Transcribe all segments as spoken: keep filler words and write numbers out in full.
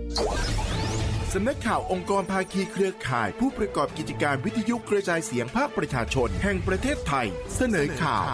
สำนักข่าวองค์กรภาคีเครือข่ายผู้ประกอบกิจการวิทยุกระจายเสียงภาคประชาชนแห่งประเทศไทยเสนอข่าว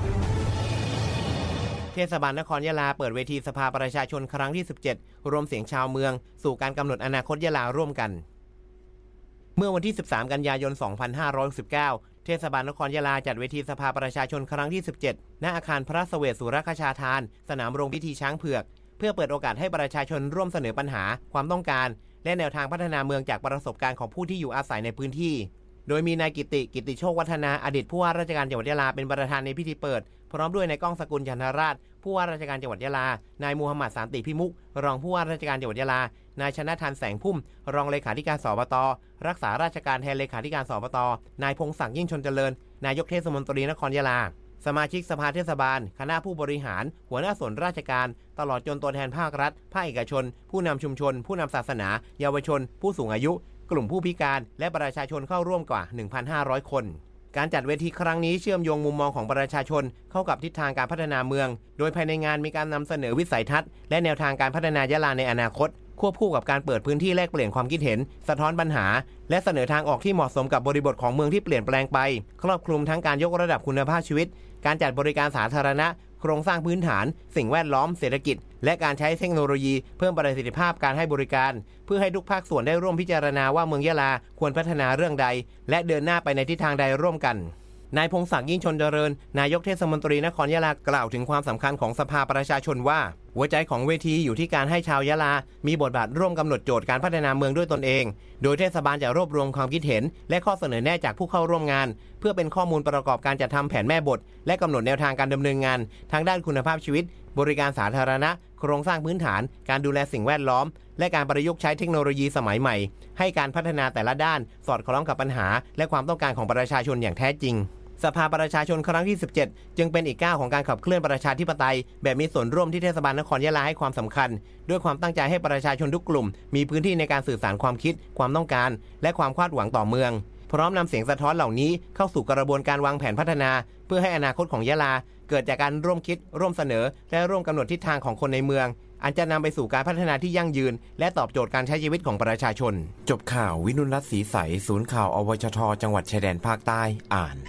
เทศบาลนครยะลาเปิดเวทีสภาประชาชนครั้งที่สิบเจ็ดรวมเสียงชาวเมืองสู่การกำหนดอนาคตยะลาร่วมกันเมื่อวันที่สิบสามกันยายนสองพันห้าร้อยสิบเก้าเทศบาลนครยะลาจัดเวทีสภาประชาชนครั้งที่สิบเจ็ดณอาคารพระเสวตสุรคชาทานสนามโรงพิธีช้างเผือกเพื่อเปิดโอกาสให้ประชาชนร่วมเสนอปัญหาความต้องการและแนวทางพัฒนาเมืองจากประสบการณ์ของผู้ที่อยู่อาศัยในพื้นที่โดยมีนายกิติกิติโชควัฒนาอดีตผู้ว่าราชการจังหวัดยะลาเป็นประธานในพิธีเปิดพร้อมด้วยนายก้องสกุลจันทราชผู้ว่าราชการจังหวัดยะลานายมูฮัมหมัดสันติพิมุกรองผู้ว่าราชการจังหวัดยะลานายชนะทันแสงพุ่มรองเลขาธิการสบตรักษาราชการแทนเลขาธิการสบตนายพงศักดิ์ยิ่งชนเจริญนายกเทศมนตรีนครยะลาสมาชิกสภาเทศบาลคณะผู้บริหารหัวหน้าส่วนราชการตลอดจนตัวแทนภาครัฐภาคเอกชนผู้นำชุมชนผู้นำศาสนาเยาวชนผู้สูงอายุกลุ่มผู้พิการและประชาชนเข้าร่วมกว่า หนึ่งพันห้าร้อย คนการจัดเวทีครั้งนี้เชื่อมโยงมุมมองของประชาชนเข้ากับทิศทางการพัฒนาเมืองโดยภายในงานมีการนำเสนอวิสัยทัศน์และแนวทางการพัฒนายะลาในอนาคตควบคู่กับการเปิดพื้นที่แลกเปลี่ยนความคิดเห็นสะท้อนปัญหาและเสนอทางออกที่เหมาะสมกับบริบทของเมืองที่เปลี่ยนแปลงไปครอบคลุมทั้งการยกระดับคุณภาพชีวิตการจัดบริการสาธารณะโครงสร้างพื้นฐานสิ่งแวดล้อมเศรษฐกิจและการใช้เทคโนโลยีเพิ่มประสิทธิภาพการให้บริการเพื่อให้ทุกภาคส่วนได้ร่วมพิจารณาว่าเมืองยะลาควรพัฒนาเรื่องใดและเดินหน้าไปในทิศทางใดร่วมกันนายพงศักดิ์ยิ่งชนเจริญนายกเทศมนตรีนครยะลากล่าวถึงความสำคัญของสภาประชาชนว่าหัวใจของเวทีอยู่ที่การให้ชาวยะลามีบทบาทร่วมกำหนดโจทย์การพัฒนาเมืองด้วยตนเองโดยเทศบาลจะรวบรวมความคิดเห็นและข้อเสนอแนะจากผู้เข้าร่วมงานเพื่อเป็นข้อมูลประกอบการจัดทำแผนแม่บทและกำหนดแนวทางการดำเนินงานทางด้านคุณภาพชีวิตบริการสาธารณะโครงสร้างพื้นฐานการดูแลสิ่งแวดล้อมและการประยุกต์ใช้เทคโนโลยีสมัยใหม่ให้การพัฒนาแต่ละด้านสอดคล้องกับปัญหาและความต้องการของประชาชนอย่างแท้จริงสภาประชาชนครั้งที่สิบเจ็ดจึงเป็นอีกก้าวของการขับเคลื่อนประชาธิปไตยแบบมีส่วนร่วมที่เทศบาลนครยะลาให้ความสำคัญด้วยความตั้งใจให้ประชาชนทุกกลุ่มมีพื้นที่ในการสื่อสารความคิดความต้องการและความคาดหวังต่อเมืองพร้อมนำเสียงสะท้อนเหล่านี้เข้าสู่กระบวนการวางแผนพัฒนาเพื่อให้อนาคตของยะลาเกิดจากการร่วมคิดร่วมเสนอและร่วมกำหนดทิศทางของคนในเมืองอันจะนำไปสู่การพัฒนาที่ยั่งยืนและตอบโจทย์การใช้ชีวิตของประชาชนจบข่าววินุรัตน์ศรีใสศูนย์ข่าวอวชทจังหวัดชายแดนภาคใต้อ่าน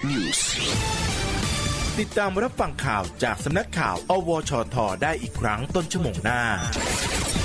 ติดตามรับฟังข่าวจากสำนักข่าวอวชทได้อีกครั้งต้นชั่วโมงหน้า